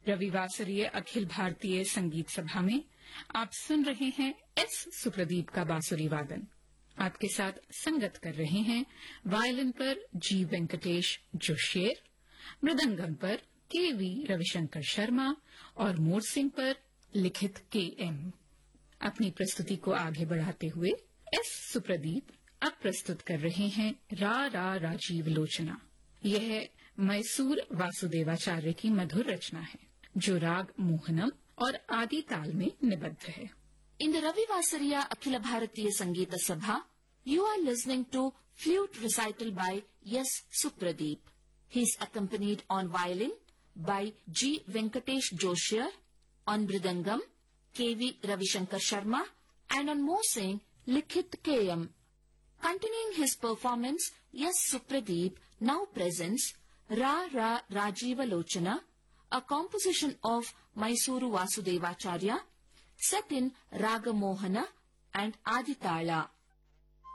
रविवासरीय अखिल भारतीय संगीत सभा में आप सुन रहे हैं एस सुप्रदीप का बांसुरी वादन। आपके साथ संगत कर रहे हैं वायलिन पर जी वेंकटेश जोशियर, मृदंगम पर केवी रविशंकर शर्मा और मोरसिंह पर लिखित केएम। अपनी प्रस्तुति को आगे बढ़ाते हुए एस सुप्रदीप अब प्रस्तुत कर रहे हैं रा रा राजीव लोचना। यह मैसूर वासुदेवाचार्य की मधुर रचना है जो राग मोहनम और आदि ताल में निबद्ध है। In the Ravivasariya Akhila Bharatiya Sangeeta Sabha, you are listening to flute recital by S. Supradeep. He is accompanied on violin by G. Venkatesh Joshir, on mridangam K.V. Ravishankar Sharma, and on morsing Likhit K.M. Continuing his performance, S. Supradeep now presents Ra Ra Rajiva Lochana, a composition of Mysuru Vasudevacharya, set in Raga Mohana and Aditala.